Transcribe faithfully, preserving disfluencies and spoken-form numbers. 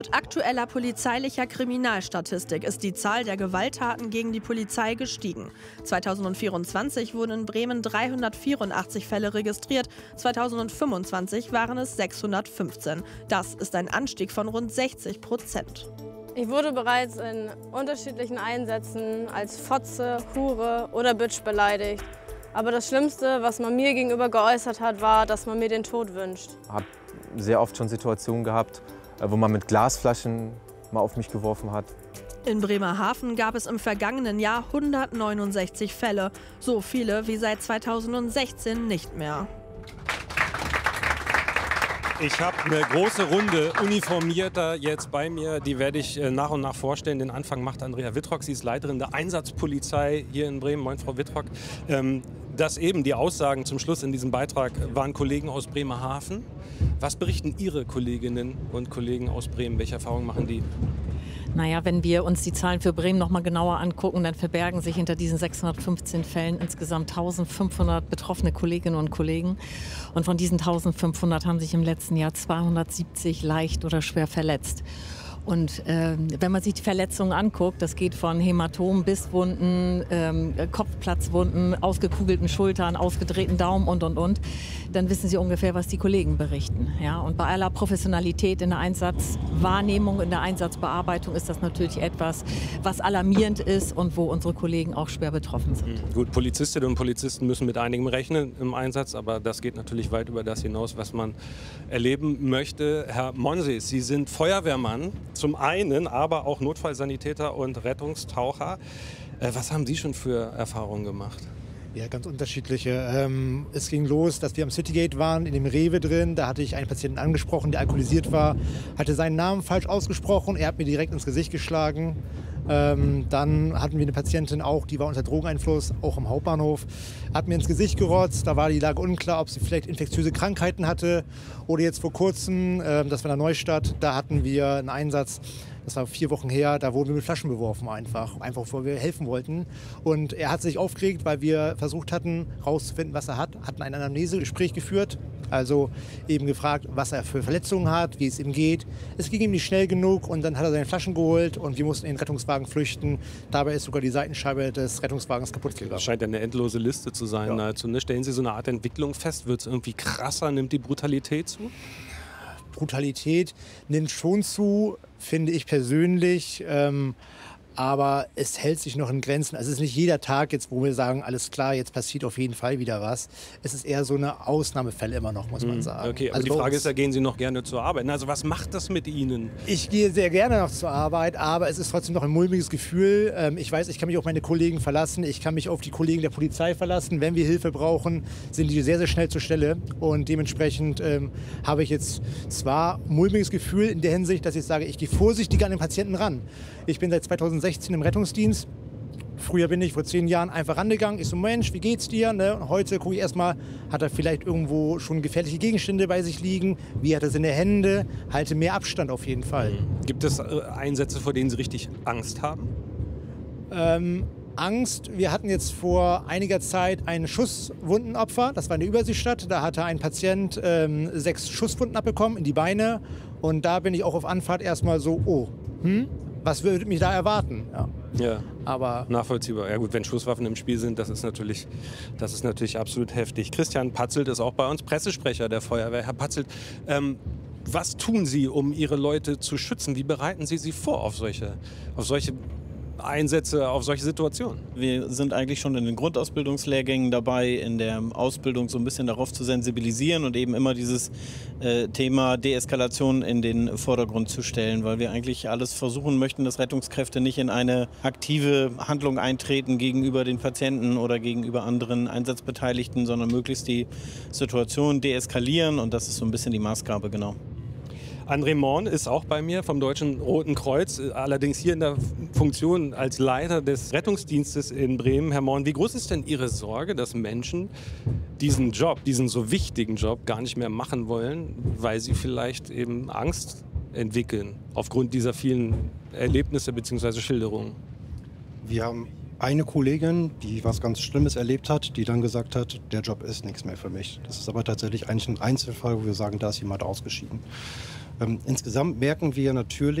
Laut aktueller polizeilicher Kriminalstatistik ist die Zahl der Gewalttaten gegen die Polizei gestiegen. zweitausendvierundzwanzig wurden in Bremen dreihundertvierundachtzig Fälle registriert, zweitausendfünfundzwanzig waren es sechshundertfünfzehn. Das ist ein Anstieg von rund sechzig Prozent. Ich wurde bereits in unterschiedlichen Einsätzen als Fotze, Hure oder Bitch beleidigt. Aber das Schlimmste, was man mir gegenüber geäußert hat, war, dass man mir den Tod wünscht. Ich habe sehr oft schon Situationen gehabt, wo man mit Glasflaschen mal auf mich geworfen hat. In Bremerhaven gab es im vergangenen Jahr hundertneunundsechzig Fälle. So viele wie seit zweitausendsechzehn nicht mehr. Ich habe eine große Runde Uniformierter jetzt bei mir. Die werde ich äh, nach und nach vorstellen. Den Anfang macht Andrea Wittrock. Sie ist Leiterin der Einsatzpolizei hier in Bremen. Moin, Frau Wittrock. Ähm, das eben, die Aussagen zum Schluss in diesem Beitrag waren Kollegen aus Bremerhaven. Was berichten Ihre Kolleginnen und Kollegen aus Bremen? Welche Erfahrungen machen die? Naja, wenn wir uns die Zahlen für Bremen noch mal genauer angucken, dann verbergen sich hinter diesen sechshundertfünfzehn Fällen insgesamt eintausendfünfhundert betroffene Kolleginnen und Kollegen. Und von diesen eintausendfünfhundert haben sich im letzten Jahr zweihundertsiebzig leicht oder schwer verletzt. Und äh, wenn man sich die Verletzungen anguckt, das geht von Hämatomen, Bisswunden, ähm, Kopfplatzwunden, ausgekugelten Schultern, ausgedrehten Daumen und, und, und, dann wissen Sie ungefähr, was die Kollegen berichten. Ja? Und bei aller Professionalität in der Einsatzwahrnehmung, in der Einsatzbearbeitung ist das natürlich etwas, was alarmierend ist und wo unsere Kollegen auch schwer betroffen sind. Gut, Polizistinnen und Polizisten müssen mit einigem rechnen im Einsatz, aber das geht natürlich weit über das hinaus, was man erleben möchte. Herr Monsees, Sie sind Feuerwehrmann. Zum einen, aber auch Notfallsanitäter und Rettungstaucher. Äh, was haben Sie schon für Erfahrungen gemacht? Ja, ganz unterschiedliche. Ähm, es ging los, dass wir am Citygate waren, in dem Rewe drin. Da hatte ich einen Patienten angesprochen, der alkoholisiert war, hatte seinen Namen falsch ausgesprochen. Er hat mir direkt ins Gesicht geschlagen. Ähm, dann hatten wir eine Patientin auch, die war unter Drogeneinfluss, auch am Hauptbahnhof. Hat mir ins Gesicht gerotzt. Da war die Lage unklar, ob sie vielleicht infektiöse Krankheiten hatte. Oder jetzt vor kurzem, ähm, das war in der Neustadt, da hatten wir einen Einsatz. Das war vier Wochen her, da wurden wir mit Flaschen beworfen einfach, einfach weil wir helfen wollten. Und er hat sich aufgeregt, weil wir versucht hatten, herauszufinden, was er hat, hatten ein Anamnesegespräch geführt, also eben gefragt, was er für Verletzungen hat, wie es ihm geht. Es ging ihm nicht schnell genug und dann hat er seine Flaschen geholt und wir mussten in den Rettungswagen flüchten. Dabei ist sogar die Seitenscheibe des Rettungswagens kaputt gegangen. Das scheint eine endlose Liste zu sein. Ja. Also, ne? Stellen Sie so eine Art Entwicklung fest? Wird es irgendwie krasser? Nimmt die Brutalität zu? Brutalität nimmt schon zu, finde ich persönlich. Ähm, aber es hält sich noch in Grenzen. Also es ist nicht jeder Tag jetzt, wo wir sagen, alles klar, jetzt passiert auf jeden Fall wieder was. Es ist eher so eine Ausnahmefälle immer noch, muss man sagen. Okay, aber also die Frage ist ja, gehen Sie noch gerne zur Arbeit? Also was macht das mit Ihnen? Ich gehe sehr gerne noch zur Arbeit, aber es ist trotzdem noch ein mulmiges Gefühl. Ähm, ich weiß, ich kann mich auf meine Kollegen verlassen, ich kann mich auf die Kollegen der Polizei verlassen. Wenn wir Hilfe brauchen, sind die sehr, sehr schnell zur Stelle. Und dementsprechend ähm, habe ich jetzt zwar ein mulmiges Gefühl in der Hinsicht, dass ich sage, ich gehe vorsichtig an den Patienten ran. Ich bin seit zweitausendsechzehn im Rettungsdienst. Früher bin ich vor zehn Jahren einfach rangegangen. Ich so, Mensch, wie geht's dir? Ne? Und heute gucke ich erstmal, hat er vielleicht irgendwo schon gefährliche Gegenstände bei sich liegen? Wie hat er es in der Hände? Halte mehr Abstand auf jeden Fall. Gibt es äh, Einsätze, vor denen Sie richtig Angst haben? Ähm, Angst. Wir hatten jetzt vor einiger Zeit ein Schusswundenopfer. Das war in der Überseestadt. Da hatte ein Patient ähm, sechs Schusswunden abbekommen in die Beine. Und da bin ich auch auf Anfahrt erstmal so, oh, hm? Was würde mich da erwarten? Ja. Ja, aber nachvollziehbar. Ja gut, wenn Schusswaffen im Spiel sind, das ist natürlich, das ist natürlich absolut heftig. Christian Patzelt ist auch bei uns Pressesprecher der Feuerwehr. Herr Patzelt, ähm, was tun Sie, um Ihre Leute zu schützen? Wie bereiten Sie sie vor auf solche, auf solche Einsätze, auf solche Situationen? Wir sind eigentlich schon in den Grundausbildungslehrgängen dabei, in der Ausbildung so ein bisschen darauf zu sensibilisieren und eben immer dieses äh, Thema Deeskalation in den Vordergrund zu stellen, weil wir eigentlich alles versuchen möchten, dass Rettungskräfte nicht in eine aktive Handlung eintreten gegenüber den Patienten oder gegenüber anderen Einsatzbeteiligten, sondern möglichst die Situation deeskalieren, und das ist so ein bisschen die Maßgabe, genau. André Morn ist auch bei mir vom Deutschen Roten Kreuz, allerdings hier in der Funktion als Leiter des Rettungsdienstes in Bremen. Herr Morn, wie groß ist denn Ihre Sorge, dass Menschen diesen Job, diesen so wichtigen Job gar nicht mehr machen wollen, weil sie vielleicht eben Angst entwickeln aufgrund dieser vielen Erlebnisse bzw. Schilderungen? Wir haben eine Kollegin, die was ganz Schlimmes erlebt hat, die dann gesagt hat, der Job ist nichts mehr für mich. Das ist aber tatsächlich eigentlich ein Einzelfall, wo wir sagen, da ist jemand ausgeschieden. Ähm, insgesamt merken wir natürlich,